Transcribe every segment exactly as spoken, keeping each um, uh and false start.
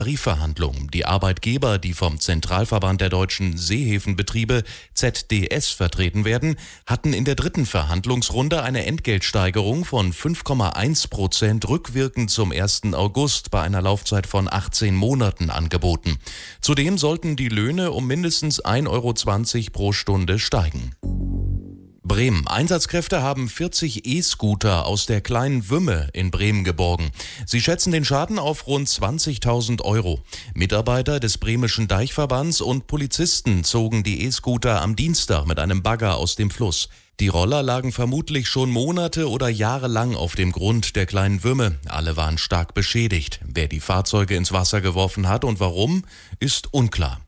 Tarifverhandlungen. Die Arbeitgeber, die vom Zentralverband der deutschen Seehäfenbetriebe Z D S vertreten werden, hatten in der dritten Verhandlungsrunde eine Entgeltsteigerung von fünf Komma eins Prozent rückwirkend zum ersten August bei einer Laufzeit von achtzehn Monaten angeboten. Zudem sollten die Löhne um mindestens ein Euro zwanzig pro Stunde steigen. Bremen. Einsatzkräfte haben vierzig E-Scooter aus der kleinen Wümme in Bremen geborgen. Sie schätzen den Schaden auf rund zwanzigtausend Euro. Mitarbeiter des Bremischen Deichverbands und Polizisten zogen die E-Scooter am Dienstag mit einem Bagger aus dem Fluss. Die Roller lagen vermutlich schon Monate oder Jahre lang auf dem Grund der kleinen Wümme. Alle waren stark beschädigt. Wer die Fahrzeuge ins Wasser geworfen hat und warum, ist unklar.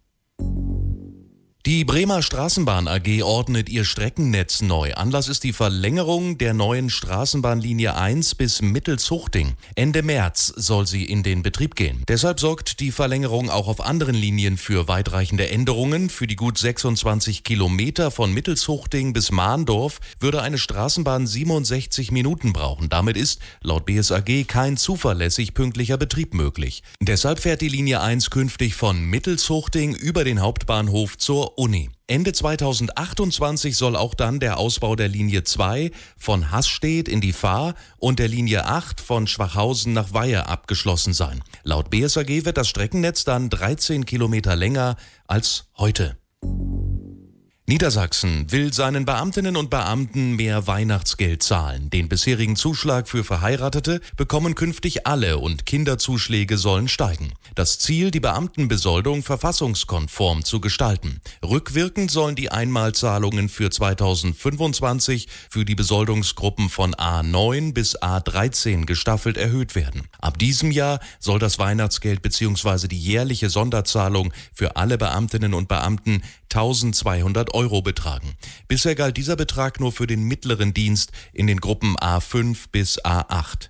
Die Bremer Straßenbahn A G ordnet ihr Streckennetz neu. Anlass ist die Verlängerung der neuen Straßenbahnlinie eins bis Mittelzuchting. Ende März soll sie in den Betrieb gehen. Deshalb sorgt die Verlängerung auch auf anderen Linien für weitreichende Änderungen. Für die gut sechsundzwanzig Kilometer von Mittelzuchting bis Mahndorf würde eine Straßenbahn siebenundsechzig Minuten brauchen. Damit ist laut B S A G kein zuverlässig pünktlicher Betrieb möglich. Deshalb fährt die Linie eins künftig von Mittelzuchting über den Hauptbahnhof zur Uni. Ende zweitausendachtundzwanzig soll auch dann der Ausbau der Linie zwei von Hasstedt in die Fahr und der Linie acht von Schwachhausen nach Weihe abgeschlossen sein. Laut B S A G wird das Streckennetz dann dreizehn Kilometer länger als heute. Niedersachsen will seinen Beamtinnen und Beamten mehr Weihnachtsgeld zahlen. Den bisherigen Zuschlag für Verheiratete bekommen künftig alle und Kinderzuschläge sollen steigen. Das Ziel, die Beamtenbesoldung verfassungskonform zu gestalten. Rückwirkend sollen die Einmalzahlungen für zweitausendfünfundzwanzig für die Besoldungsgruppen von A neun bis A dreizehn gestaffelt erhöht werden. Ab diesem Jahr soll das Weihnachtsgeld bzw. die jährliche Sonderzahlung für alle Beamtinnen und Beamten eintausendzweihundert Euro betragen. Bisher galt dieser Betrag nur für den mittleren Dienst in den Gruppen A fünf bis A acht.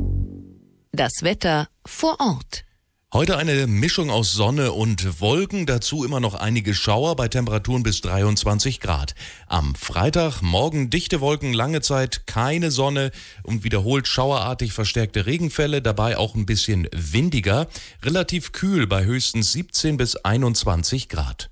Das Wetter vor Ort. Heute eine Mischung aus Sonne und Wolken, dazu immer noch einige Schauer bei Temperaturen bis dreiundzwanzig Grad. Am Freitag morgen dichte Wolken, lange Zeit keine Sonne und wiederholt schauerartig verstärkte Regenfälle, dabei auch ein bisschen windiger, relativ kühl bei höchstens siebzehn bis einundzwanzig Grad.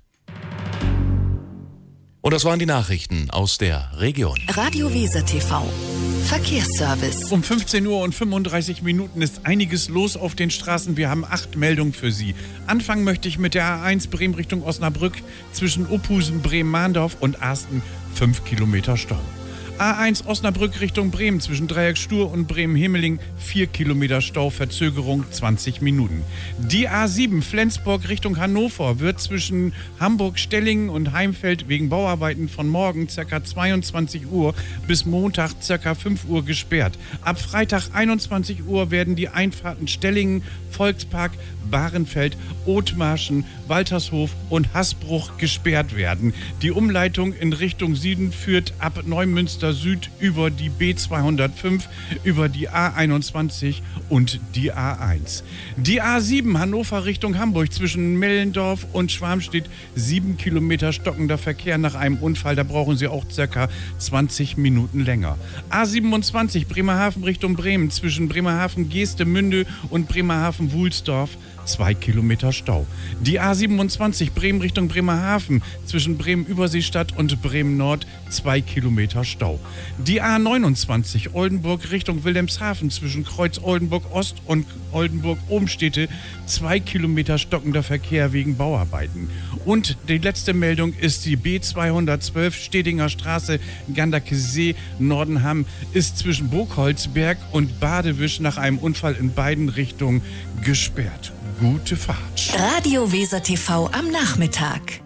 Und das waren die Nachrichten aus der Region. Radio Weser T V. Verkehrsservice. Um fünfzehn Uhr und fünfunddreißig Minuten ist einiges los auf den Straßen. Wir haben acht Meldungen für Sie. Anfangen möchte ich mit der A eins Bremen Richtung Osnabrück zwischen Uphusen, Bremen-Mahndorf und Arsten. Fünf Kilometer Stau. A eins Osnabrück Richtung Bremen zwischen Dreieck Stur und Bremen-Hemeling, vier Kilometer Stau, Verzögerung zwanzig Minuten. Die A sieben Flensburg Richtung Hannover wird zwischen Hamburg-Stellingen und Heimfeld wegen Bauarbeiten von morgen ca. zweiundzwanzig Uhr bis Montag ca. fünf Uhr gesperrt. Ab Freitag einundzwanzig Uhr werden die Einfahrten Stellingen, Volkspark, Bahrenfeld, Othmarschen, Waltershof und Hasbruch gesperrt werden. Die Umleitung in Richtung Süden führt ab Neumünster Süd über die B zweihundertfünf, über die A einundzwanzig und die A eins. Die A sieben Hannover Richtung Hamburg zwischen Mellendorf und Schwarmstedt, sieben Kilometer stockender Verkehr nach einem Unfall. Da brauchen Sie auch ca. zwanzig Minuten länger. A siebenundzwanzig Bremerhaven Richtung Bremen zwischen Bremerhaven-Geestemünde und Bremerhaven-Wulsdorf, zwei Kilometer Stau. Die A siebenundzwanzig Bremen Richtung Bremerhaven zwischen Bremen-Überseestadt und Bremen-Nord, zwei Kilometer Stau. Die A neunundzwanzig Oldenburg Richtung Wilhelmshaven zwischen Kreuz Oldenburg-Ost und Oldenburg-Obenstede, zwei Kilometer stockender Verkehr wegen Bauarbeiten. Und die letzte Meldung ist die B zweihundertzwölf Stedinger Straße, Gandakesee, Nordenham, ist zwischen Burgholzberg und Badewisch nach einem Unfall in beiden Richtungen gesperrt. Gute Fahrt. Radio Weser T V am Nachmittag.